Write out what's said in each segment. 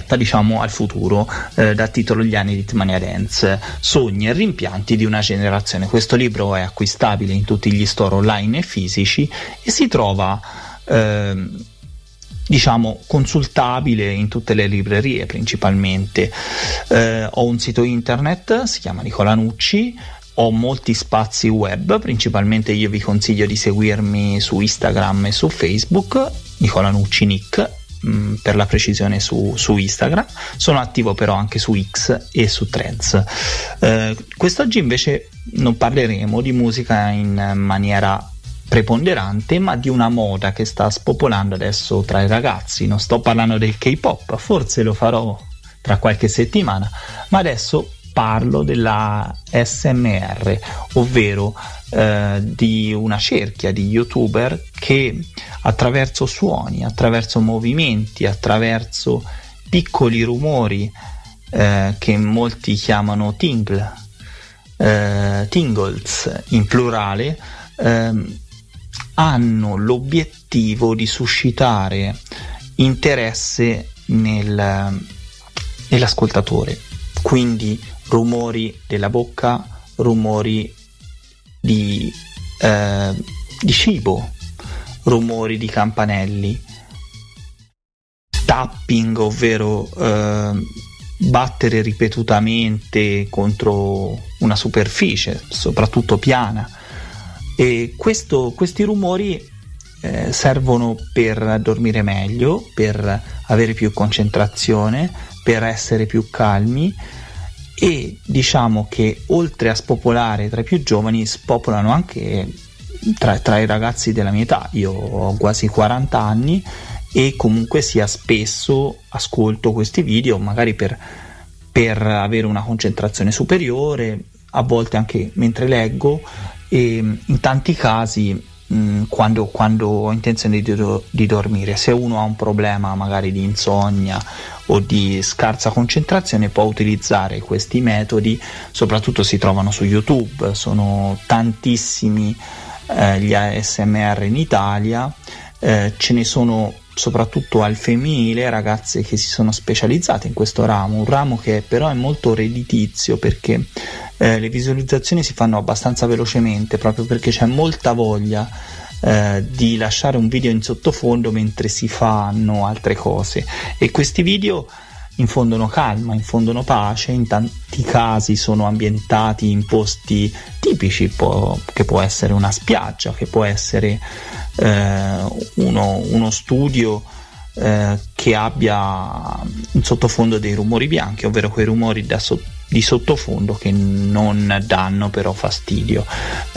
progetta, diciamo, al futuro, dal titolo Gli anni di Hitmania Dance, sogni e rimpianti di una generazione. Questo libro è acquistabile in tutti gli store online e fisici e si trova diciamo consultabile in tutte le librerie principalmente. Ho un sito internet, si chiama Nicola Nucci, ho molti spazi web, principalmente io vi consiglio di seguirmi su Instagram e su Facebook, Nicola Nucci Nick, per la precisione su Instagram. Sono attivo però anche su X e su Threads. Quest'oggi invece non parleremo di musica in maniera preponderante, ma di una moda che sta spopolando adesso tra i ragazzi. Non sto parlando del K-pop, forse lo farò tra qualche settimana, ma adesso parlo della SMR, ovvero di una cerchia di youtuber che attraverso suoni, attraverso movimenti, attraverso piccoli rumori che molti chiamano tingles in plurale, hanno l'obiettivo di suscitare interesse nell'ascoltatore, quindi rumori della bocca, rumori di cibo, rumori di campanelli, tapping, ovvero battere ripetutamente contro una superficie, soprattutto piana. E questi rumori servono per dormire meglio, per avere più concentrazione, per essere più calmi, e diciamo che oltre a spopolare tra i più giovani, spopolano anche tra i ragazzi della mia età. Io ho quasi 40 anni e comunque sia spesso ascolto questi video, magari per avere una concentrazione superiore, a volte anche mentre leggo, e in tanti casi quando ho intenzione di dormire. Se uno ha un problema magari di insonnia o di scarsa concentrazione, può utilizzare questi metodi. Soprattutto si trovano su YouTube, sono tantissimi gli ASMR in Italia, ce ne sono soprattutto al femminile, ragazze che si sono specializzate in questo ramo, un ramo che però è molto redditizio, perché le visualizzazioni si fanno abbastanza velocemente, proprio perché c'è molta voglia di lasciare un video in sottofondo mentre si fanno altre cose, e questi video infondono calma, infondono pace. In tanti casi sono ambientati in posti tipici, che può essere una spiaggia, che può essere uno studio che abbia in sottofondo dei rumori bianchi, ovvero quei rumori di sottofondo che non danno però fastidio.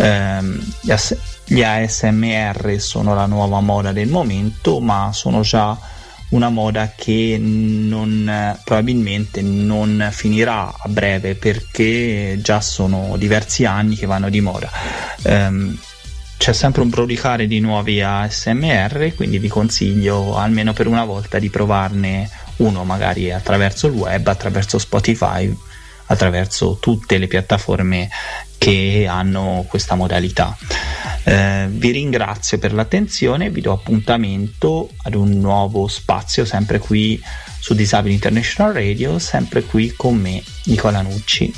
Gli ASMR sono la nuova moda del momento, ma sono già una moda che probabilmente non finirà a breve, perché già sono diversi anni che vanno di moda. C'è sempre un prolicare di nuovi ASMR, quindi vi consiglio almeno per una volta di provarne uno, magari attraverso il web, attraverso Spotify, attraverso tutte le piattaforme che hanno questa modalità. Vi ringrazio per l'attenzione, vi do appuntamento ad un nuovo spazio sempre qui su Disabili International Radio, sempre qui con me, Nicola Nucci.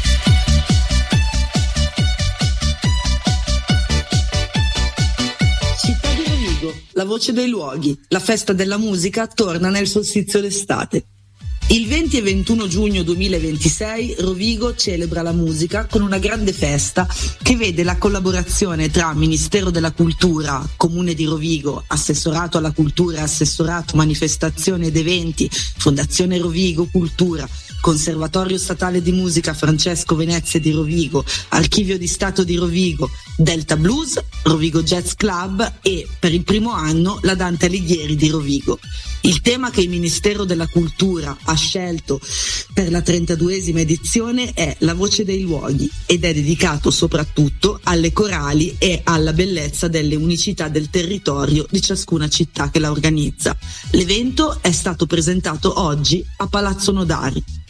Città di Rovigo, la voce dei luoghi, la festa della musica torna nel solstizio d'estate. Il 20 e 21 giugno 2026 Rovigo celebra la musica con una grande festa che vede la collaborazione tra Ministero della Cultura, Comune di Rovigo, Assessorato alla Cultura, Assessorato Manifestazioni ed Eventi, Fondazione Rovigo Cultura, Conservatorio Statale di Musica Francesco Venezia di Rovigo, Archivio di Stato di Rovigo, Delta Blues, Rovigo Jazz Club e, per il primo anno, la Dante Alighieri di Rovigo. Il tema che il Ministero della Cultura ha scelto per la 32esima edizione è La voce dei luoghi ed è dedicato soprattutto alle corali e alla bellezza delle unicità del territorio di ciascuna città che la organizza. L'evento è stato presentato oggi a Palazzo Nodari.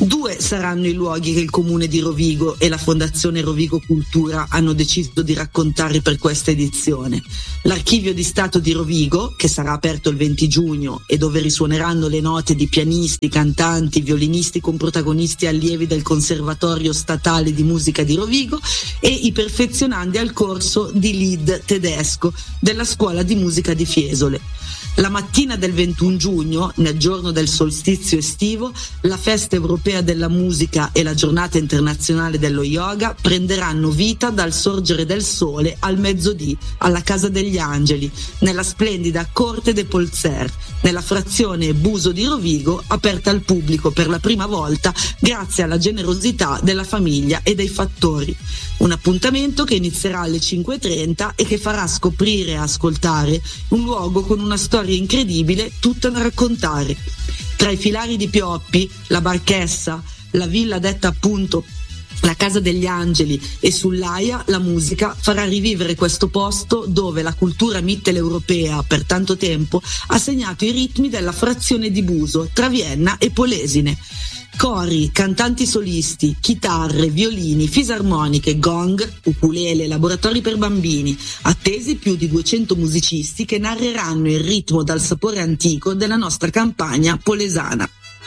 2 saranno i luoghi che il Comune di Rovigo e la Fondazione Rovigo Cultura hanno deciso di raccontare per questa edizione. L'Archivio di Stato di Rovigo, che sarà aperto il 20 giugno e dove risuoneranno le note di pianisti, cantanti, violinisti con protagonisti allievi del Conservatorio Statale di Musica di Rovigo e i perfezionandi al corso di Lied tedesco della Scuola di Musica di Fiesole. La mattina del 21 giugno, nel giorno del solstizio estivo, la Festa Europea della Musica e la Giornata Internazionale dello Yoga prenderanno vita dal sorgere del sole al mezzodì alla Casa degli Angeli, nella splendida Corte de Polzer, nella frazione Buso di Rovigo, aperta al pubblico per la prima volta grazie alla generosità della famiglia e dei fattori. Un appuntamento che inizierà alle 5:30 e che farà scoprire e ascoltare un luogo con una storia incredibile, tutta da raccontare. Tra i filari di Pioppi, la Barchessa, la villa detta appunto la Casa degli Angeli e sull'Aia la musica farà rivivere questo posto dove la cultura mitteleuropea per tanto tempo ha segnato i ritmi della frazione di Buso tra Vienna e Polesine. Cori, cantanti solisti, chitarre, violini, fisarmoniche, gong, ukulele, laboratori per bambini, attesi più di 200 musicisti che narreranno il ritmo dal sapore antico della nostra campagna polesana.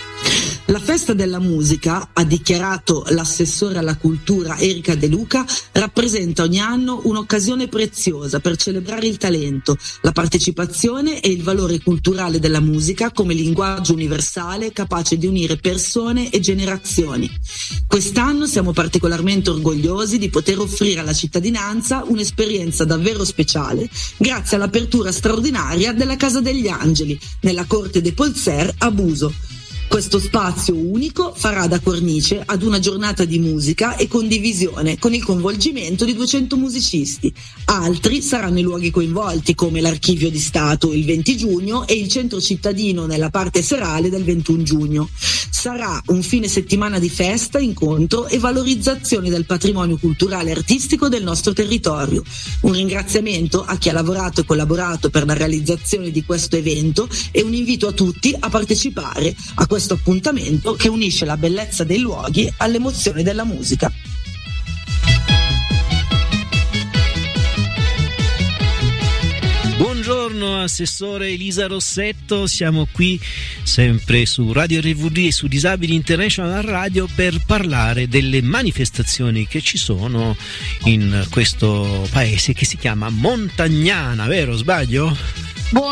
La Festa della Musica, ha dichiarato l'assessore alla cultura Erika De Luca, rappresenta ogni anno un'occasione preziosa per celebrare il talento, la partecipazione e il valore culturale della musica come linguaggio universale capace di unire persone e generazioni. Quest'anno siamo particolarmente orgogliosi di poter offrire alla cittadinanza un'esperienza davvero speciale grazie all'apertura straordinaria della Casa degli Angeli nella Corte de Polzer a Buso. Questo spazio unico farà da cornice ad una giornata di musica e condivisione con il coinvolgimento di 200 musicisti. Altri saranno i luoghi coinvolti come l'Archivio di Stato il 20 giugno e il Centro Cittadino nella parte serale del 21 giugno. Sarà un fine settimana di festa, incontro e valorizzazione del patrimonio culturale e artistico del nostro territorio. Un ringraziamento a chi ha lavorato e collaborato per la realizzazione di questo evento e un invito a tutti a partecipare a questo appuntamento che unisce la bellezza dei luoghi all'emozione della musica. Buongiorno Assessore Elisa Rossetto, siamo qui sempre su Radio RVD e su Disabili International Radio per parlare delle manifestazioni che ci sono in questo paese che si chiama Montagnana, vero? Sbaglio?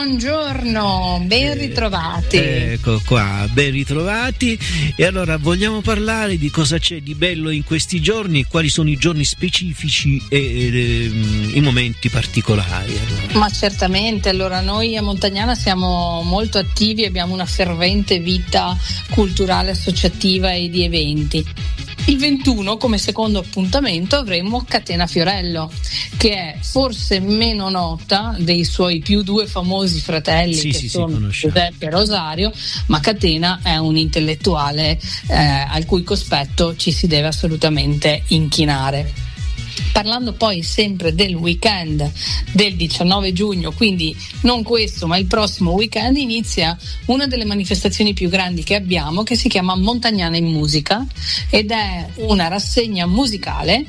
Buongiorno, ben ritrovati. Ecco qua, ben ritrovati. E allora vogliamo parlare di cosa c'è di bello in questi giorni, quali sono i giorni specifici e i momenti particolari. Allora. Ma certamente, allora noi a Montagnana siamo molto attivi, abbiamo una fervente vita culturale, associativa e di eventi. Il 21 come secondo appuntamento avremo Catena Fiorello, che è forse meno nota dei suoi più 2 famosi fratelli sono Giuseppe e Rosario, ma Catena è un intellettuale al cui cospetto ci si deve assolutamente inchinare. Parlando poi sempre del weekend del 19 giugno, quindi non questo ma il prossimo weekend, inizia una delle manifestazioni più grandi che abbiamo, che si chiama Montagnana in Musica ed è una rassegna musicale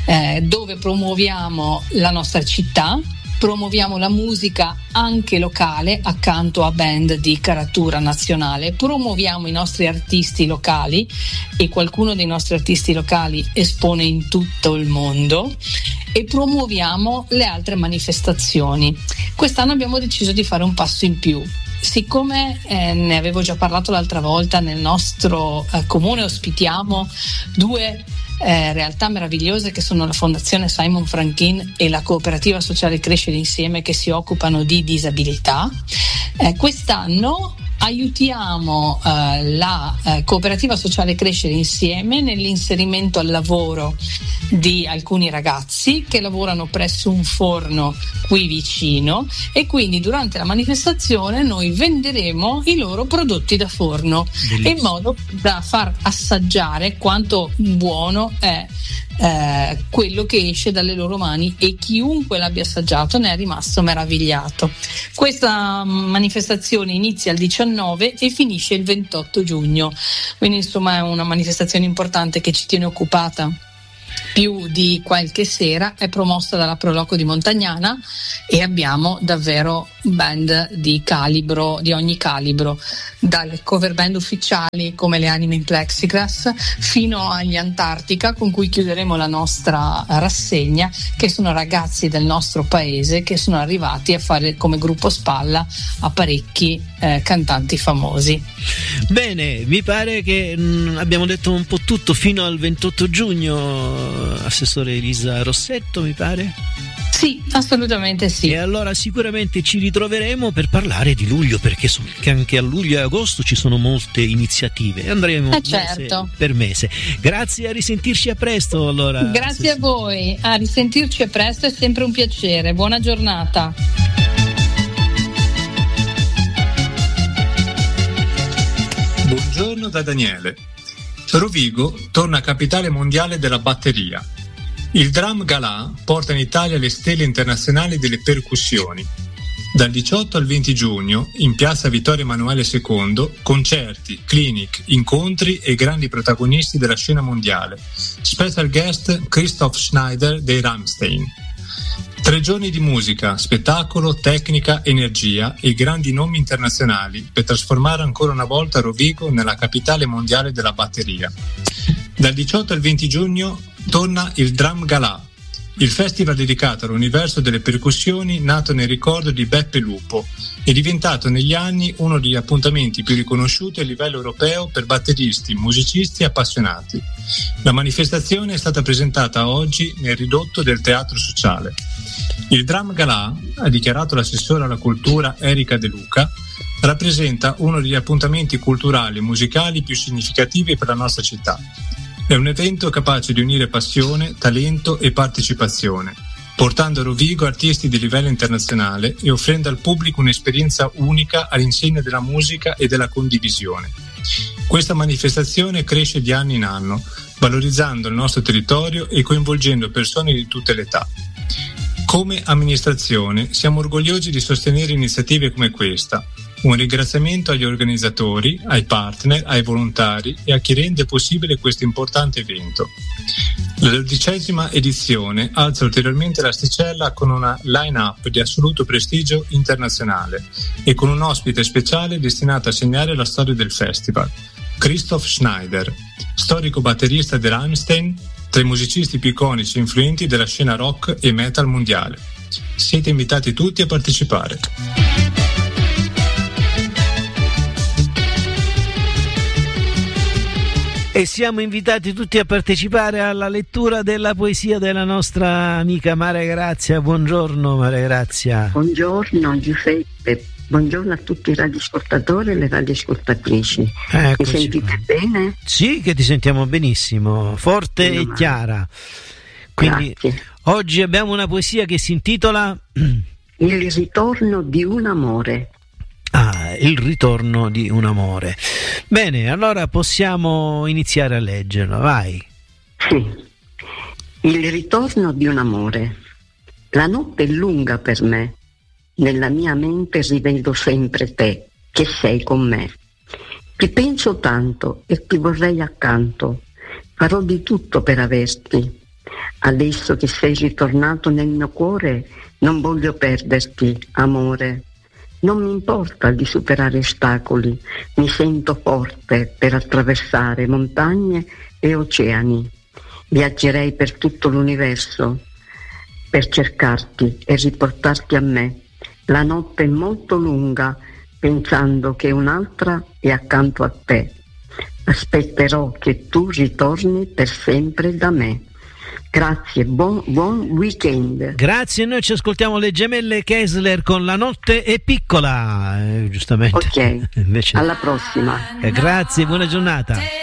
dove promuoviamo la nostra città, promuoviamo la musica anche locale accanto a band di caratura nazionale, promuoviamo i nostri artisti locali e qualcuno dei nostri artisti locali espone in tutto il mondo e promuoviamo le altre manifestazioni. Quest'anno abbiamo deciso di fare un passo in più. Siccome ne avevo già parlato l'altra volta, nel nostro comune ospitiamo 2 realtà meravigliose che sono la Fondazione Simon Franklin e la Cooperativa Sociale Crescere Insieme, che si occupano di disabilità. Quest'anno aiutiamo la Cooperativa Sociale Crescere Insieme nell'inserimento al lavoro di alcuni ragazzi che lavorano presso un forno qui vicino, e quindi durante la manifestazione noi venderemo i loro prodotti da forno. Bellissimo. In modo da far assaggiare quanto buono è quello che esce dalle loro mani, e chiunque l'abbia assaggiato ne è rimasto meravigliato. Questa manifestazione inizia il 19 e finisce il 28 giugno, quindi insomma è una manifestazione importante che ci tiene occupata più di qualche sera. È promossa dalla Pro Loco di Montagnana e abbiamo davvero band di ogni calibro, dalle cover band ufficiali come le Anime in Plexiglass fino agli Antartica, con cui chiuderemo la nostra rassegna, che sono ragazzi del nostro paese che sono arrivati a fare come gruppo spalla a parecchi cantanti famosi. Bene, mi pare che abbiamo detto un po' tutto fino al 28 giugno, assessore Elisa Rossetto, mi pare? Sì, assolutamente sì. E allora sicuramente ci ritroveremo per parlare di luglio, perché so che anche a luglio e agosto ci sono molte iniziative. Andremo certo. mese per mese. Grazie, a risentirci a presto allora. Grazie a voi, a risentirci a presto, è sempre un piacere. Buona giornata. Buongiorno da Daniele. Rovigo torna capitale mondiale della batteria. Il Drum Galà porta in Italia le stelle internazionali delle percussioni. Dal 18 al 20 giugno, in piazza Vittorio Emanuele II, concerti, clinic, incontri e grandi protagonisti della scena mondiale. Special guest Christoph Schneider dei Rammstein. 3 giorni di musica, spettacolo, tecnica, energia e grandi nomi internazionali per trasformare ancora una volta Rovigo nella capitale mondiale della batteria. Dal 18 al 20 giugno torna il Drum Galà, il festival dedicato all'universo delle percussioni nato nel ricordo di Beppe Lupo e diventato negli anni uno degli appuntamenti più riconosciuti a livello europeo per batteristi, musicisti e appassionati. La manifestazione è stata presentata oggi nel ridotto del Teatro Sociale. Il Drum Galà, ha dichiarato l'assessore alla cultura Erika De Luca, rappresenta uno degli appuntamenti culturali e musicali più significativi per la nostra città. È un evento capace di unire passione, talento e partecipazione, portando a Rovigo artisti di livello internazionale e offrendo al pubblico un'esperienza unica all'insegna della musica e della condivisione. Questa manifestazione cresce di anno in anno, valorizzando il nostro territorio e coinvolgendo persone di tutte le età. Come amministrazione siamo orgogliosi di sostenere iniziative come questa. Un ringraziamento agli organizzatori, ai partner, ai volontari e a chi rende possibile questo importante evento. La 12ª edizione alza ulteriormente l'asticella con una line-up di assoluto prestigio internazionale e con un ospite speciale destinato a segnare la storia del festival, Christoph Schneider, storico batterista dei Rammstein, tra i musicisti più iconici e influenti della scena rock e metal mondiale. Siete invitati tutti a partecipare. E siamo invitati tutti a partecipare alla lettura della poesia della nostra amica Maria Grazia. Buongiorno Maria Grazia. Buongiorno Giuseppe, buongiorno a tutti i radioascoltatori e le radioascoltatrici. Mi sentite bene? Sì, che ti sentiamo benissimo, forte e chiara. Quindi grazie. Oggi abbiamo una poesia che si intitola Il ritorno di un amore. Il ritorno di un amore. Bene, allora possiamo iniziare a leggerlo, vai. Sì. Il ritorno di un amore. La notte è lunga per me. Nella mia mente rivedo sempre te, che sei con me. Ti penso tanto e ti vorrei accanto. Farò di tutto per averti. Adesso che sei ritornato nel mio cuore, non voglio perderti, amore. Non mi importa di superare ostacoli, mi sento forte per attraversare montagne e oceani. Viaggerei per tutto l'universo per cercarti e riportarti a me. La notte è molto lunga, pensando che un'altra è accanto a te. Aspetterò che tu ritorni per sempre da me. Grazie, buon weekend. Grazie, noi ci ascoltiamo le gemelle Kessler con La notte è piccola, giustamente. Ok, invece... alla prossima. Grazie, buona giornata.